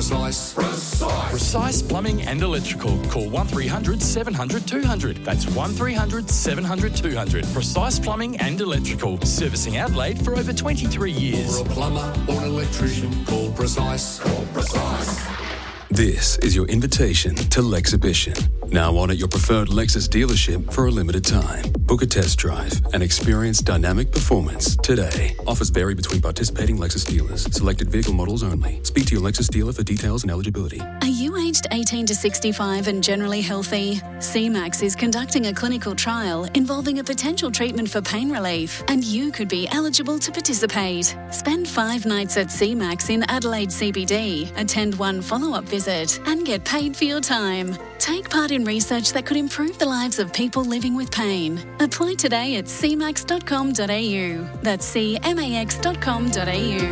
Precise. Precise Plumbing and Electrical. Call 1300 700 200. That's 1300 700 200. Precise Plumbing and Electrical. Servicing Adelaide for over 23 years. For a plumber or an electrician, call Precise. Call Precise. This is your invitation to Lexhibition. Now on at your preferred Lexus dealership for a limited time. Book a test drive and experience dynamic performance today. Offers vary between participating Lexus dealers. Selected vehicle models only. Speak to your Lexus dealer for details and eligibility. Are you aged 18 to 65 and generally healthy? CMAX is conducting a clinical trial involving a potential treatment for pain relief, and you could be eligible to participate. Spend 5 nights at CMAX in Adelaide CBD, attend 1 follow-up visit, and get paid for your time. Take part in research that could improve the lives of people living with pain. Apply today at cmax.com.au. That's cmax.com.au.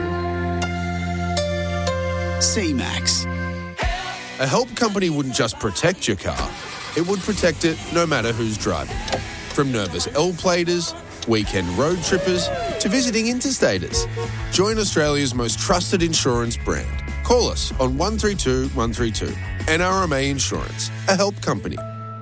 CMAX. A help company wouldn't just protect your car, it would protect it no matter who's driving. From nervous L-platers, weekend road trippers, to visiting interstaters. Join Australia's most trusted insurance brand. Call us on 132 132. NRMA Insurance, a help company.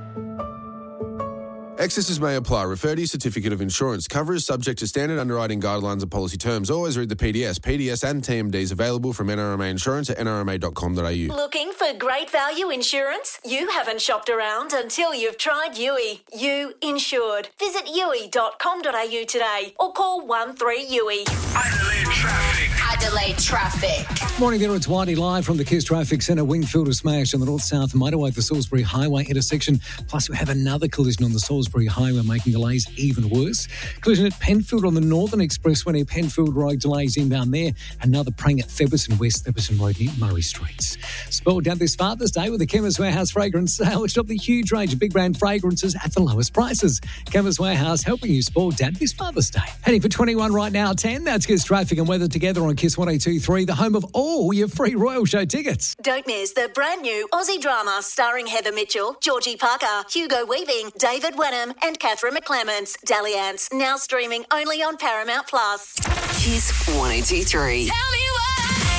Excesses may apply. Refer to your certificate of insurance. Cover is subject to standard underwriting guidelines and policy terms. Always read the PDS. PDS and TMDs available from NRMA Insurance at nrma.com.au. Looking for great value insurance? You haven't shopped around until you've tried Yui. You insured. Visit yui.com.au today or call 13-YUI. Adelaide Traffic. Morning there, it's Whitey live from the KISS Traffic Centre. Wingfield is smashed on the north-south motorway at the Salisbury Highway intersection. Plus, we have another collision on the Salisbury Highway, making delays even worse. Collision at Penfield on the Northern Expressway near Penfield Road, delays inbound there. Another prang at Thebberson West, Thebberson Road near Murray Streets. Spoiled out this Father's Day with the Chemist Warehouse fragrance sale. Shop the huge range of big brand fragrances at the lowest prices. Chemist Warehouse helping you spoil Dad this Father's Day. Heading for 21 right now, 10. That's KISS Traffic and Weather together on KISS 102.3, the home of all your free Royal Show tickets. Don't miss the brand new Aussie drama starring Heather Mitchell, Georgie Parker, Hugo Weaving, David Wenham and Catherine McClements. Dalliance, now streaming only on Paramount+. KISS 102.3. Tell me what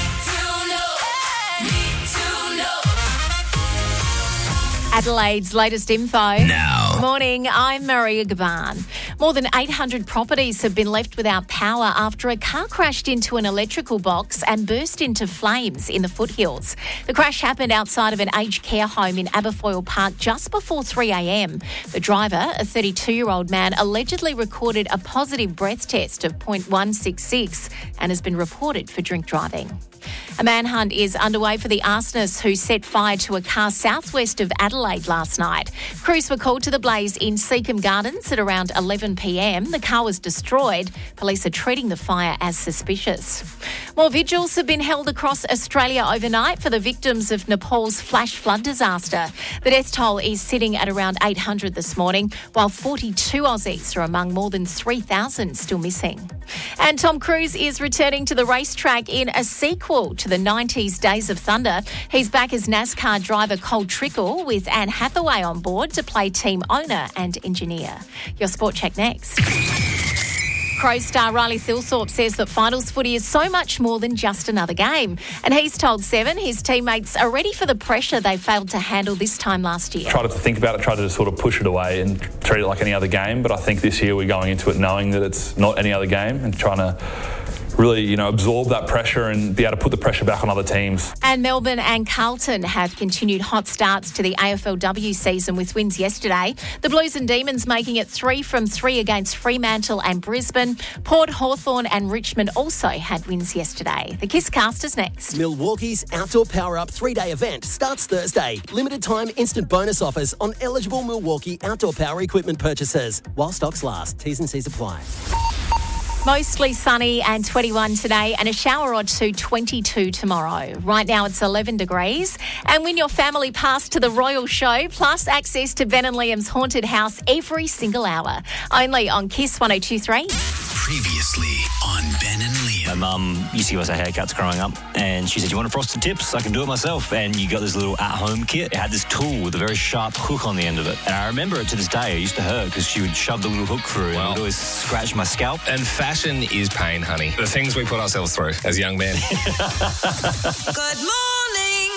Adelaide's latest info. Now. Morning, I'm Maria Gaban. More than 800 properties have been left without power after a car crashed into an electrical box and burst into flames in the foothills. The crash happened outside of an aged care home in Aberfoyle Park just before 3 a.m. The driver, a 32-year-old man, allegedly recorded a positive breath test of 0.166 and has been reported for drink driving. A manhunt is underway for the arsonist who set fire to a car southwest of Adelaide last night. Crews were called to the blaze in Seacombe Gardens at around 11 p.m. The car was destroyed. Police are treating the fire as suspicious. More vigils have been held across Australia overnight for the victims of Nepal's flash flood disaster. The death toll is sitting at around 800 this morning, while 42 Aussies are among more than 3,000 still missing. And Tom Cruise is returning to the racetrack in a sequel to the 90s Days of Thunder. He's back as NASCAR driver Cole Trickle with Anne Hathaway on board to play team owner and engineer. Your Sport Check next. Crows star Riley Thilthorpe says that finals footy is so much more than just another game. And he's told Seven his teammates are ready for the pressure they failed to handle this time last year. Tried to think about it, tried to sort of push it away and treat it like any other game. But I think this year we're going into it knowing that it's not any other game and trying to really, absorb that pressure and be able to put the pressure back on other teams. And Melbourne and Carlton have continued hot starts to the AFLW season with wins yesterday. The Blues and Demons making it 3 from 3 against Fremantle and Brisbane. Port, Hawthorn and Richmond also had wins yesterday. The KISS Cast is next. Milwaukee's Outdoor Power Up 3-day event starts Thursday. Limited time instant bonus offers on eligible Milwaukee outdoor power equipment purchases. While stocks last, T's and C's apply. Mostly sunny and 21 today and a shower or two, 22 tomorrow. Right now it's 11 degrees. And win your family pass to the Royal Show, plus access to Ben and Liam's haunted house every single hour. Only on KISS 102.3. Previously on Ben and Liam. My mum used to give us our haircuts growing up, and she said, "You want to frosted tips? I can do it myself." And you got this little at-home kit. It had this tool with a very sharp hook on the end of it. And I remember it to this day. It used to hurt because she would shove the little hook through and it would always scratch my scalp. And fashion is pain, honey. The things we put ourselves through as young men. Good morning.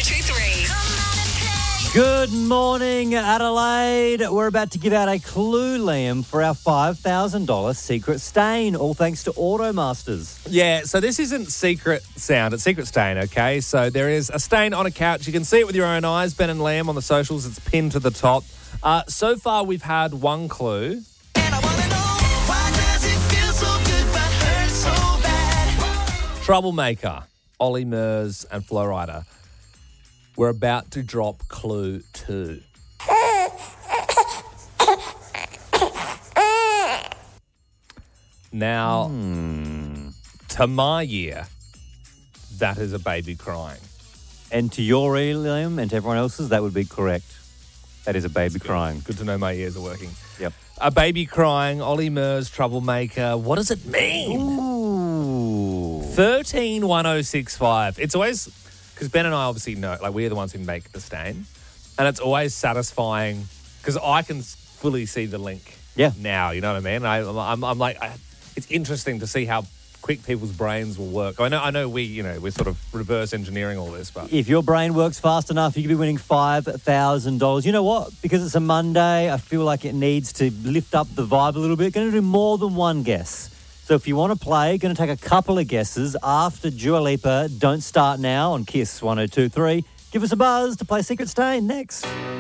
1023. Good morning, Adelaide. We're about to give out a clue, Liam, for our $5,000 secret stain, all thanks to Automasters. Yeah, so this isn't secret sound, it's secret stain, okay? So there is a stain on a couch. You can see it with your own eyes. Ben and Liam on the socials, it's pinned to the top. So far, we've had one clue. Troublemaker, Ollie Murs and Flo Rida. We're about to drop clue 2. Now, to my ear, that is a baby crying. And to your ear, Liam, and to everyone else's, that would be correct. That is a baby crying. Good to know my ears are working. Yep. A baby crying, Ollie Murs, Troublemaker. What does it mean? Ooh. 131065. It's always, because Ben and I obviously know, like we're the ones who make the stain, and it's always satisfying because I can fully see the link. Yeah. Now, you know what I mean? I'm like, it's interesting to see how quick people's brains will work. I know we're sort of reverse engineering all this, but if your brain works fast enough, you could be winning $5,000. You know what? Because it's a Monday, I feel like it needs to lift up the vibe a little bit. Going to do more than one guess. So if you want to play, going to take a couple of guesses after Dua Lipa, Don't Start Now on Kiss 102.3. Give us a buzz to play Secret Stain next.